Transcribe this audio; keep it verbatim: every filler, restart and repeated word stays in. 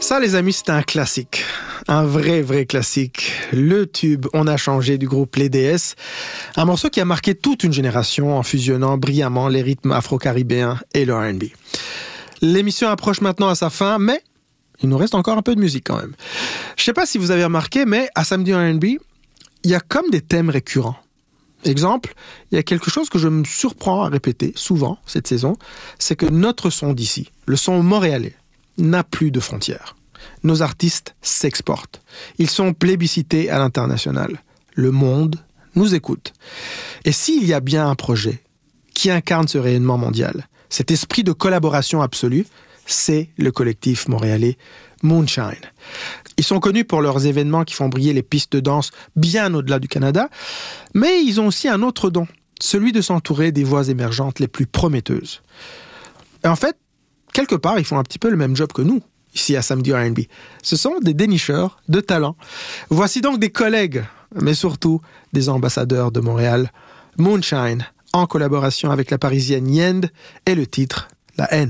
Ça, les amis, c'était un classique. Un vrai, vrai classique. Le tube On a changé du groupe Les D S. Un morceau qui a marqué toute une génération en fusionnant brillamment les rythmes afro-caribéens et le R and B. L'émission approche maintenant à sa fin, mais il nous reste encore un peu de musique quand même. Je sais pas si vous avez remarqué, mais à Samedi R and B, il y a comme des thèmes récurrents. Exemple, il y a quelque chose que je me surprends à répéter souvent cette saison, c'est que notre son d'ici, le son montréalais, n'a plus de frontières. Nos artistes s'exportent. Ils sont plébiscités à l'international. Le monde nous écoute. Et s'il y a bien un projet qui incarne ce rayonnement mondial, cet esprit de collaboration absolue, c'est le collectif montréalais Moonshine. Ils sont connus pour leurs événements qui font briller les pistes de danse bien au-delà du Canada, mais ils ont aussi un autre don, celui de s'entourer des voix émergentes les plus prometteuses. Et en fait, quelque part, ils font un petit peu le même job que nous, ici à Samedi R and B. Ce sont des dénicheurs de talent. Voici donc des collègues, mais surtout des ambassadeurs de Montréal. Moonshine, en collaboration avec la parisienne Yend, et le titre « La haine ».